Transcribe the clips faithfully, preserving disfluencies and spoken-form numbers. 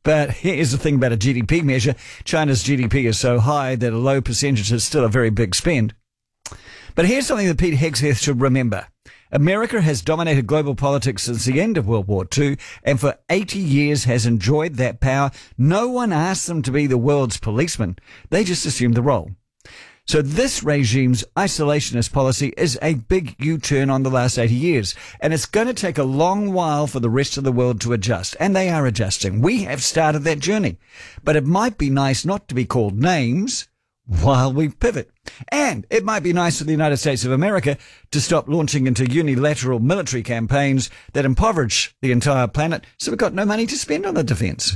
But here's the thing about a G D P measure. China's G D P is so high that a low percentage is still a very big spend. But here's something that Pete Hegseth should remember. America has dominated global politics since the end of World War Two, and for eighty years has enjoyed that power. No one asked them to be the world's policeman. They just assumed the role. So this regime's isolationist policy is a big U-turn on the last eighty years, and it's going to take a long while for the rest of the world to adjust, and they are adjusting. We have started that journey, but it might be nice not to be called names while we pivot. And it might be nice for the United States of America to stop launching into unilateral military campaigns that impoverish the entire planet, so we've got no money to spend on the defence.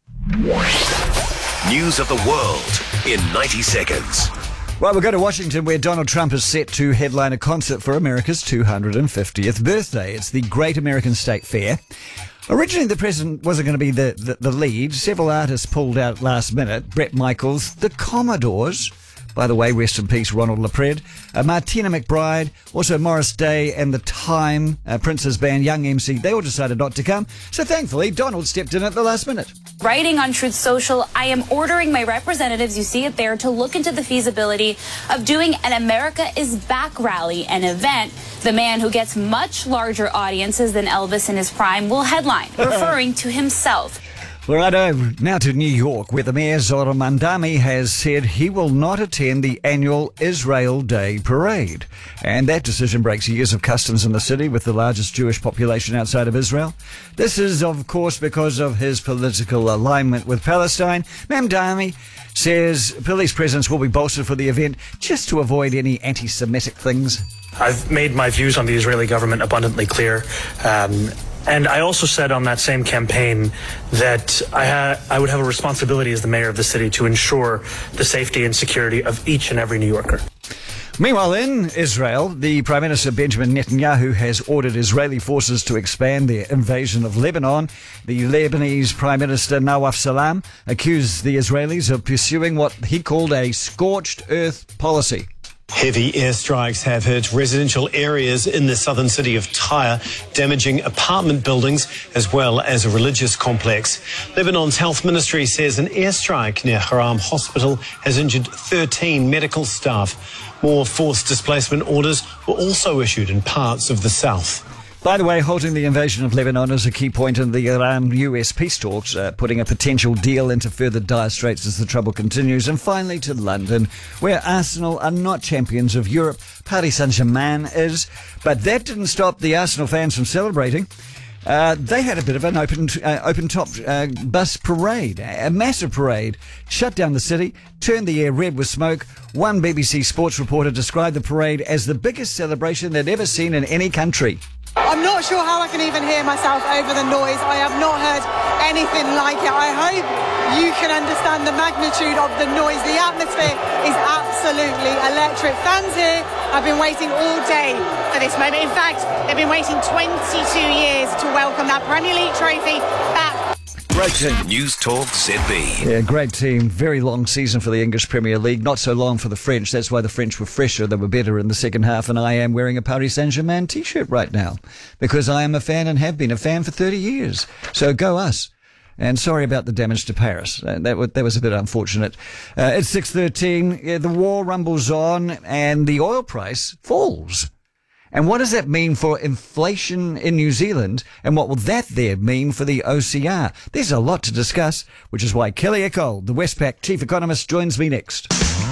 News of the world in ninety seconds. Well, we'll go to Washington, where Donald Trump is set to headline a concert for America's two hundred fiftieth birthday. It's the Great American State Fair. Originally, the president wasn't going to be the, the, the lead. Several artists pulled out last minute. Bret Michaels, the Commodores, by the way, rest in peace, Ronald LaPred, uh, Martina McBride, also Morris Day and The Time, uh, Prince's band, Young M C, they all decided not to come. So thankfully, Donald stepped in at the last minute. Writing on Truth Social, I am ordering my representatives, you see it there, to look into the feasibility of doing an America is Back rally, an event the man who gets much larger audiences than Elvis in his prime will headline, referring to himself. Well, righto, now to New York, where the mayor, Zohran Mamdani, has said he will not attend the annual Israel Day parade. And that decision breaks years of customs in the city with the largest Jewish population outside of Israel. This is, of course, because of his political alignment with Palestine. Mamdani says police presence will be bolstered for the event just to avoid any anti-Semitic things. I've made my views on the Israeli government abundantly clear. Um, And I also said on that same campaign that I, ha- I would have a responsibility as the mayor of the city to ensure the safety and security of each and every New Yorker. Meanwhile, in Israel, the Prime Minister Benjamin Netanyahu has ordered Israeli forces to expand their invasion of Lebanon. The Lebanese Prime Minister Nawaf Salam accused the Israelis of pursuing what he called a scorched earth policy. Heavy airstrikes have hit residential areas in the southern city of Tyre, damaging apartment buildings as well as a religious complex. Lebanon's health ministry says an airstrike near Haram Hospital has injured thirteen medical staff. More forced displacement orders were also issued in parts of the south. By the way, halting the invasion of Lebanon is a key point in the Iran-U S peace talks, uh, putting a potential deal into further dire straits as the trouble continues. And finally to London, where Arsenal are not champions of Europe. Paris Saint-Germain is, but that didn't stop the Arsenal fans from celebrating. Uh, they had a bit of an open, uh, open-top uh, bus parade, a massive parade, shut down the city, turned the air red with smoke. One B B C Sports reporter described the parade as the biggest celebration they'd ever seen in any country. I'm not sure how I can even hear myself over the noise. I have not heard anything like it. I hope you can understand the magnitude of the noise. The atmosphere is absolutely electric. Fans here have been waiting all day for this moment. In fact, they've been waiting twenty-two years to welcome that Premier League trophy back. Great team. News Talk Z B. Yeah, great team. Very long season for the English Premier League. Not so long for the French. That's why the French were fresher. They were better in the second half. And I am wearing a Paris Saint-Germain t-shirt right now because I am a fan and have been a fan for thirty years. So go us. And sorry about the damage to Paris. Uh, that, was, that was a bit unfortunate. Uh, it's six thirteen. Yeah, the war rumbles on and the oil price falls. And what does that mean for inflation in New Zealand? And what will that there mean for the O C R? There's a lot to discuss, which is why Kelly Ecole, the Westpac chief economist, joins me next.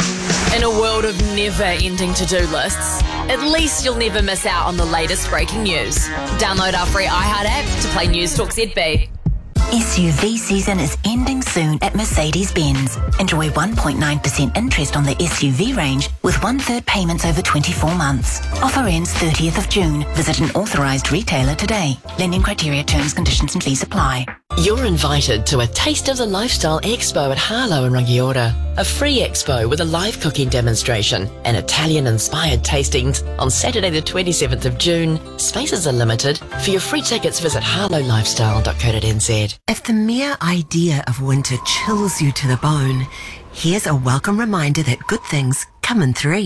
In a world of never-ending to-do lists, at least you'll never miss out on the latest breaking news. Download our free iHeart app to play News Talk Z B. S U V season is ending soon at Mercedes-Benz. Enjoy one point nine percent interest on the S U V range with one-third payments over twenty-four months. Offer ends thirtieth of June. Visit an authorised retailer today. Lending criteria, terms, conditions and fees apply. You're invited to a Taste of the Lifestyle Expo at Harlow in Rangiora. A free expo with a live cooking demonstration and Italian-inspired tastings on Saturday the twenty-seventh of June. Spaces are limited. For your free tickets, visit harlow lifestyle dot co dot n z. If the mere idea of winter chills you to the bone, here's a welcome reminder that good things come in threes.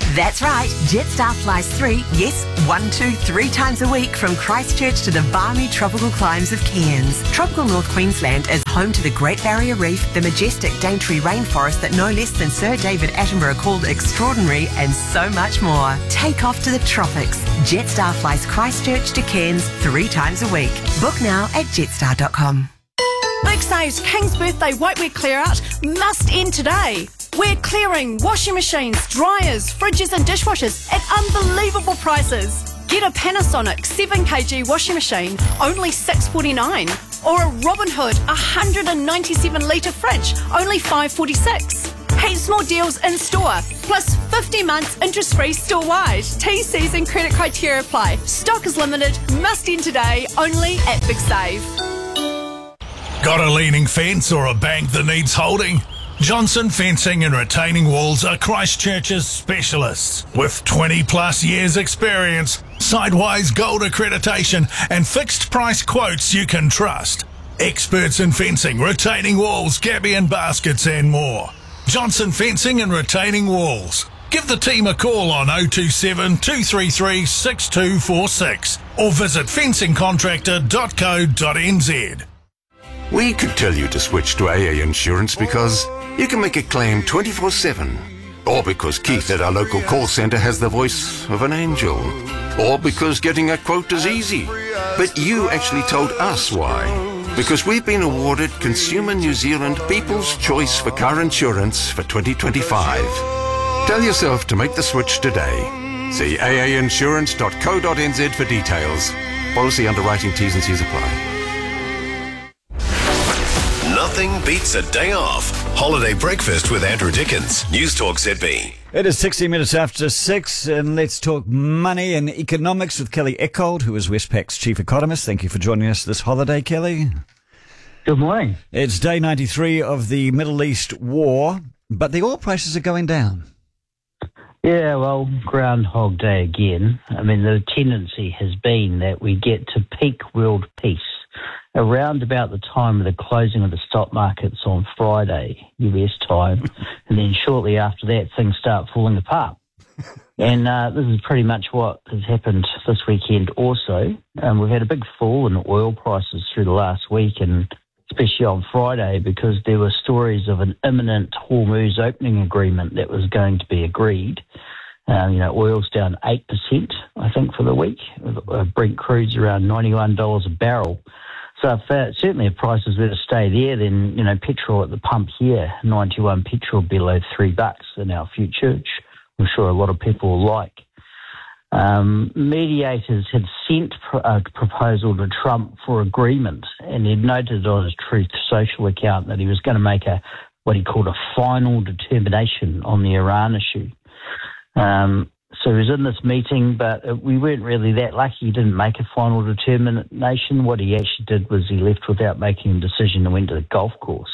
That's right. Jetstar flies three, yes, one, two, three times a week from Christchurch to the balmy tropical climes of Cairns. Tropical North Queensland is home to the Great Barrier Reef, the majestic Daintree rainforest that no less than Sir David Attenborough called extraordinary, and so much more. Take off to the tropics. Jetstar flies Christchurch to Cairns three times a week. Book now at jetstar dot com. Big Save's King's Birthday Whitewear Clear Out must end today. We're clearing washing machines, dryers, fridges and dishwashers at unbelievable prices. Get a Panasonic seven kilogram washing machine, only six dollars forty-nine. Or a Robin Hood one hundred ninety-seven litre fridge, only five dollars forty-six. Heaps more deals in store, plus fifty months interest-free store-wide. T Cs and credit criteria apply. Stock is limited, must end today, only at Big Save. Got a leaning fence or a bank that needs holding? Johnson Fencing and Retaining Walls are Christchurch's specialists. With twenty plus years experience, Sidewise Gold accreditation and fixed price quotes you can trust. Experts in fencing, retaining walls, gabion and baskets and more. Johnson Fencing and Retaining Walls. Give the team a call on oh two seven, two three three, six two four six or visit fencing contractor dot co dot n z. We could tell you to switch to A A Insurance because you can make a claim twenty-four seven. Or because Keith at our local call centre has the voice of an angel. Or because getting a quote is easy. But you actually told us why. Because we've been awarded Consumer New Zealand People's Choice for Car Insurance for twenty twenty-five. Tell yourself to make the switch today. See a a insurance dot co dot n z for details. Policy underwriting T's and C's apply. Nothing beats a day off. Holiday breakfast with Andrew Dickens. News Talk Z B. It is sixty minutes after six, and let's talk money and economics with Kelly Eckold, who is Westpac's chief economist. Thank you for joining us this holiday, Kelly. Good morning. It's day ninety-three of the Middle East war, but the oil prices are going down. Yeah, well, Groundhog Day again. I mean, the tendency has been that we get to peak world peace around about the time of the closing of the stock markets on Friday, U S time, and then shortly after that, things start falling apart. And uh, this is pretty much what has happened this weekend also. Um, we've had a big fall in oil prices through the last week, and especially on Friday, because there were stories of an imminent Hormuz opening agreement that was going to be agreed. Um, you know, oil's down eight percent, I think, for the week. Uh, Brent crude's around ninety-one dollars a barrel. So if uh, certainly if prices were to stay there, then, you know, petrol at the pump here, ninety-one petrol below three bucks in our future, which I'm sure a lot of people will like. Um, mediators had sent pr- a proposal to Trump for agreement, and he'd noted on his Truth Social account that he was going to make a what he called a final determination on the Iran issue. Um, so he was in this meeting, but we weren't really that lucky. He didn't make a final determination. What he actually did was he left without making a decision and went to the golf course.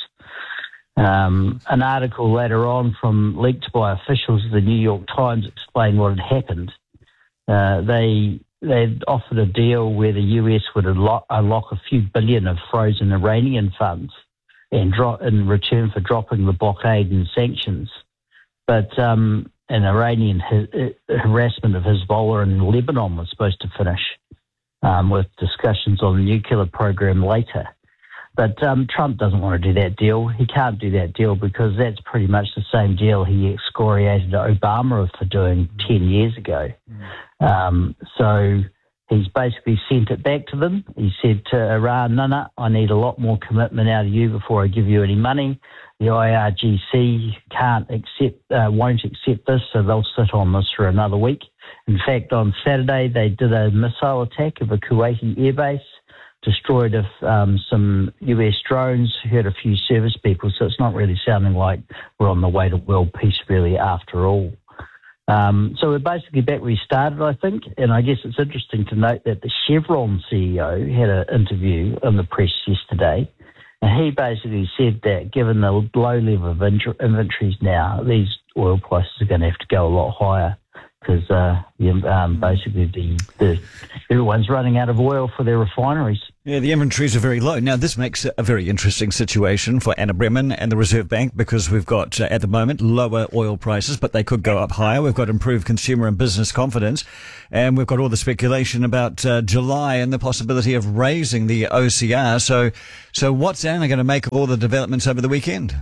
Um, an article later on from leaked by officials of the New York Times explained what had happened. Uh, they they'd offered a deal where the U S would unlock, unlock a few billion of frozen Iranian funds and drop, in return for dropping the blockade and sanctions. But um, an Iranian ha- harassment of Hezbollah in Lebanon was supposed to finish um, with discussions on the nuclear program later. But um, Trump doesn't want to do that deal. He can't do that deal because that's pretty much the same deal he excoriated Obama for doing ten years ago. Um, so he's basically sent it back to them. He said to Iran, no, no, I need a lot more commitment out of you before I give you any money. The I R G C can't accept, uh, won't accept this, so they'll sit on this for another week. In fact, on Saturday, they did a missile attack of a Kuwaiti airbase, destroyed a, um, some U S drones, hurt a few service people, so it's not really sounding like we're on the way to world peace really after all. Um, so we're basically back where we started, I think, and I guess it's interesting to note that the Chevron C E O had an interview in the press yesterday, and he basically said that given the low level of inventories now, these oil prices are going to have to go a lot higher because uh, um, basically the, the everyone's running out of oil for their refineries. Yeah, the inventories are very low. Now, this makes a very interesting situation for Anna Bremen and the Reserve Bank because we've got, uh, at the moment, lower oil prices, but they could go up higher. We've got improved consumer and business confidence, and we've got all the speculation about uh, July and the possibility of raising the O C R. So, so what's Anna going to make of all the developments over the weekend?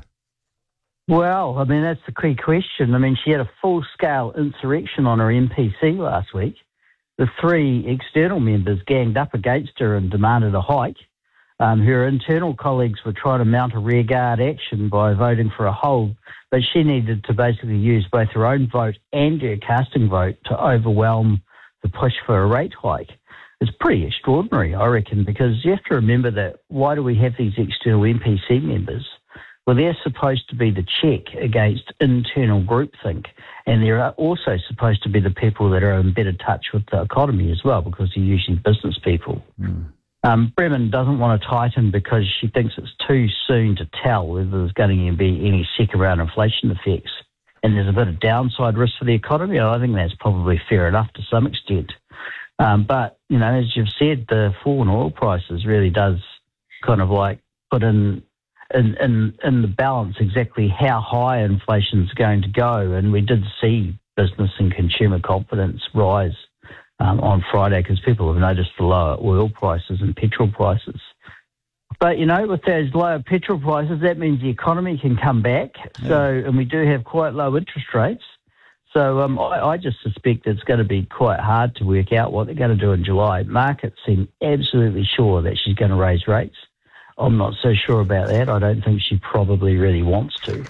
Well, I mean, that's the key question. I mean, she had a full-scale insurrection on her M P C last week. The three external members ganged up against her and demanded a hike. Um, her internal colleagues were trying to mount a rearguard action by voting for a hold, but she needed to basically use both her own vote and her casting vote to overwhelm the push for a rate hike. It's pretty extraordinary, I reckon, because you have to remember that why do we have these external M P C members? Well, they're supposed to be the check against internal groupthink, and they're also supposed to be the people that are in better touch with the economy as well, because they're usually business people. Mm. Um, Bremen doesn't want to tighten because she thinks it's too soon to tell whether there's going to be any second-round inflation effects, and there's a bit of downside risk for the economy. I think that's probably fair enough to some extent. Um, but, you know, as you've said, the fall in oil prices really does kind of like put in In, in, in the balance exactly how high inflation is going to go. And we did see business and consumer confidence rise um, on Friday because people have noticed the lower oil prices and petrol prices. But, you know, with those lower petrol prices, that means the economy can come back. Yeah. So, and we do have quite low interest rates. So um, I, I just suspect it's going to be quite hard to work out what they're going to do in July. Markets seem absolutely sure that she's going to raise rates. I'm not so sure about that. I don't think she probably really wants to.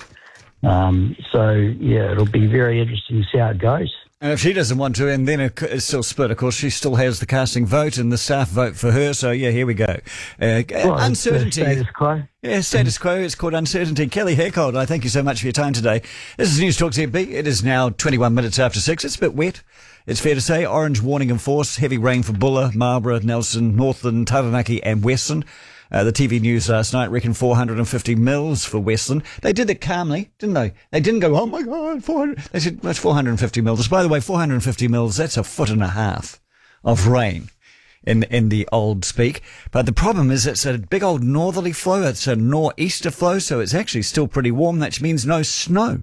Um, so, yeah, it'll be very interesting to see how it goes. And if she doesn't want to, and then it's still split, of course, she still has the casting vote and the staff vote for her. So, yeah, here we go. Uh, well, uncertainty. Status quo. Yeah, status quo. It's called uncertainty. Kelly Hercold, I thank you so much for your time today. This is News Talk Z B. It is now twenty-one minutes after six. It's a bit wet. It's fair to say. Orange warning in force. Heavy rain for Buller, Marlborough, Nelson, Northland, Taranaki and Westland. Uh, the T V news last night reckoned four hundred fifty mils for Westland. They did it calmly, didn't they? They didn't go, oh my God, four hundred. They said, that's four hundred fifty mils. By the way, four hundred fifty mils, that's a foot and a half of rain in, in the old speak. But the problem is it's a big old northerly flow. It's a nor'easter flow, so it's actually still pretty warm. That means no snow,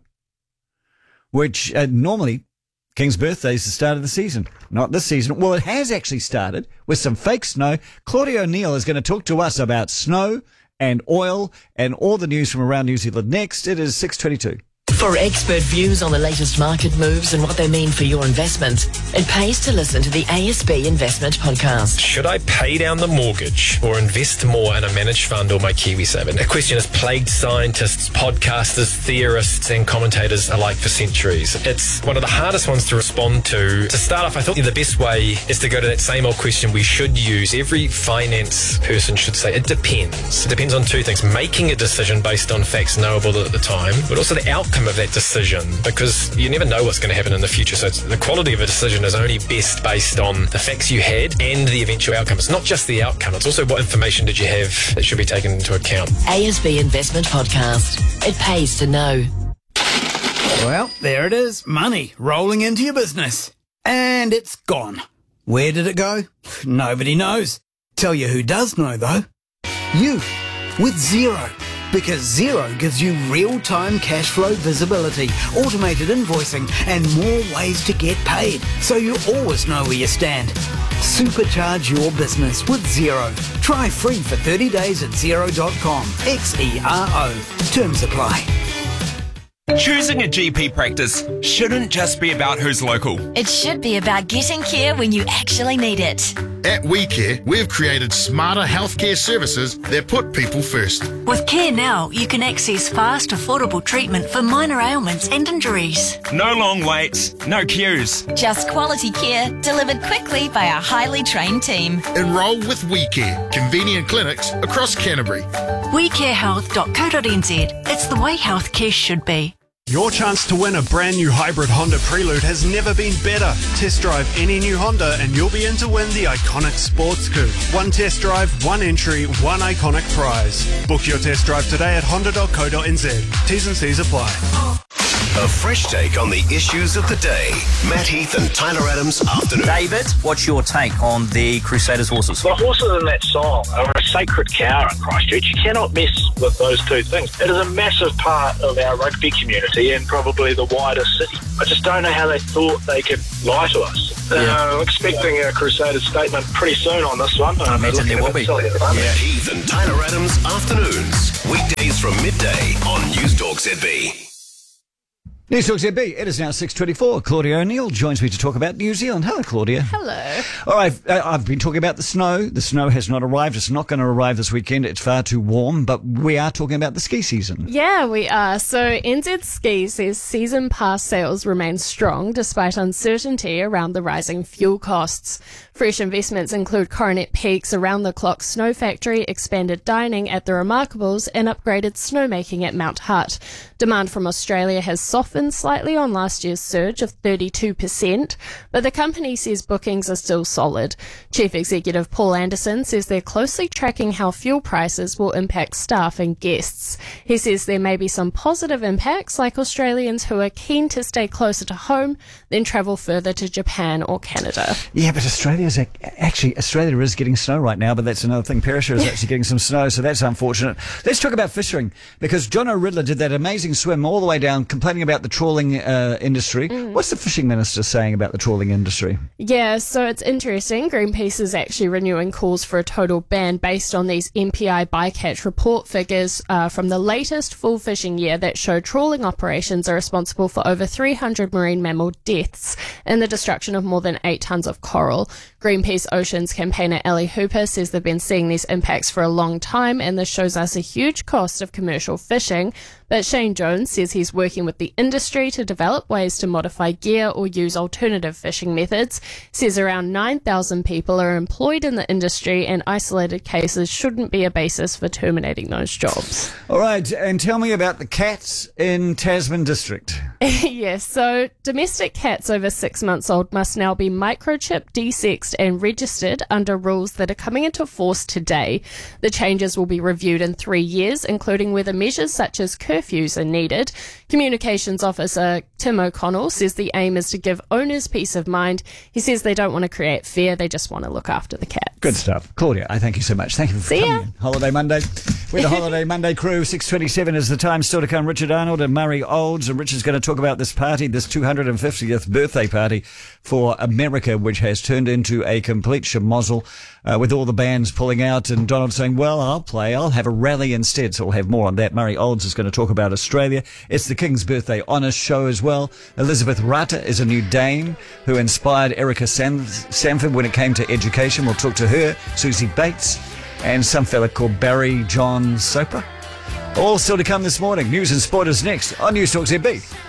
which uh, normally King's birthday is the start of the season. Not this season. Well, it has actually started with some fake snow. Claudia O'Neill is going to talk to us about snow and oil and all the news from around New Zealand next. It is six twenty-two. For expert views on the latest market moves and what they mean for your investment, it pays to listen to the A S B Investment Podcast. Should I pay down the mortgage or invest more in a managed fund or my KiwiSaver? A question has plagued scientists, podcasters, theorists and commentators alike for centuries. It's one of the hardest ones to respond to. To start off, I thought the best way is to go to that same old question we should use. Every finance person should say it depends. It depends on two things. Making a decision based on facts knowable at the time, but also the outcome of that decision, because you never know what's going to happen in the future. So it's, the quality of a decision is only best based on the facts you had and the eventual outcome. It's not just the outcome, it's also what information did you have that should be taken into account. A S B Investment Podcast. It pays to know. Well, there it is. Money rolling into your business. And it's gone. Where did it go? Nobody knows. Tell you who does know, though. You. With Xero. Because Xero gives you real-time cash flow visibility, automated invoicing, and more ways to get paid, so you always know where you stand. Supercharge your business with Xero. Try free for thirty days at xero dot com. X E R O. Terms apply. Choosing a G P practice shouldn't just be about who's local. It should be about getting care when you actually need it. At WeCare, we've created smarter healthcare services that put people first. With Care Now, you can access fast, affordable treatment for minor ailments and injuries. No long waits, no queues. Just quality care delivered quickly by our highly trained team. Enroll with WeCare, convenient clinics across Canterbury. we care health dot co dot n z. It's the way healthcare should be. Your chance to win a brand new hybrid Honda Prelude has never been better. Test drive any new Honda and you'll be in to win the iconic Sports Coupe. One test drive, one entry, one iconic prize. Book your test drive today at honda dot co dot n z. T's and C's apply. A fresh take on the issues of the day. Matt Heath and Tyler Adams afternoon. David, what's your take on the Crusaders horses? The horses in that song are a sacred cow in Christchurch. You cannot mess with those two things. It is a massive part of our rugby community and probably the wider city. I just don't know how they thought they could lie to us. Yeah. Uh, I'm expecting a Crusaders statement pretty soon on this one. I imagine there will be. Yeah. Heath and Tyler Adams afternoons. Weekdays from midday on News Talk Z B. News Talk Z B, it is now six twenty-four. Claudia O'Neill joins me to talk about New Zealand. Hello, Claudia. Hello. All right, I've been talking about the snow. The snow has not arrived. It's not going to arrive this weekend. It's far too warm, but we are talking about the ski season. Yeah, we are. So N Z Ski says season pass sales remain strong despite uncertainty around the rising fuel costs. Fresh investments include Coronet Peak's around-the-clock snow factory, expanded dining at the Remarkables, and upgraded snowmaking at Mount Hutt. Demand from Australia has softened slightly on last year's surge of thirty-two percent, but the company says bookings are still solid. Chief Executive Paul Anderson says they're closely tracking how fuel prices will impact staff and guests. He says there may be some positive impacts, like Australians who are keen to stay closer to home, then travel further to Japan or Canada. Yeah, but Australia is actually, Australia is getting snow right now, but that's another thing. Perisher is actually getting some snow, so that's unfortunate. Let's talk about fishing, because John O'Riddler did that amazing swim all the way down, complaining about the trawling uh, industry. Mm. What's the fishing minister saying about the trawling industry? Yeah, so it's interesting. Greenpeace is actually renewing calls for a total ban based on these M P I bycatch report figures uh, from the latest full fishing year that show trawling operations are responsible for over three hundred marine mammal deaths and the destruction of more than eight tonnes of coral. Greenpeace Oceans campaigner Ellie Hooper says they've been seeing these impacts for a long time, and this shows us a huge cost of commercial fishing. But Shane Jones says he's working with the industry to develop ways to modify gear or use alternative fishing methods. Says around nine thousand people are employed in the industry, and isolated cases shouldn't be a basis for terminating those jobs. All right, and tell me about the cats in Tasman District. Yes, so domestic cats over six months old must now be microchipped, desexed and registered under rules that are coming into force today. The changes will be reviewed in three years, including whether measures such as curfews are needed. Communications Officer Tim O'Connell says the aim is to give owners peace of mind. He says they don't want to create fear, they just want to look after the cats. Good stuff. Claudia, I thank you so much. Thank you for See coming ya. in. Holiday Monday. We're the Holiday Monday crew. six twenty-seven is the time. Still to come, Richard Arnold and Murray Olds. And Richard's going to talk about this party, this two hundred fiftieth birthday party for America, which has turned into a complete schmozzle uh, with all the bands pulling out and Donald saying, well, I'll play. I'll have a rally instead. So we'll have more on that. Murray Olds is going to talk about Australia. It's the King's Birthday Honours show as well. Elizabeth Rata is a new dame who inspired Erica Sam- Sanford when it came to education. We'll talk to her, Susie Bates, and some fella called Barry John Soper. All still to come this morning. News and sport is next on News Talk Z B.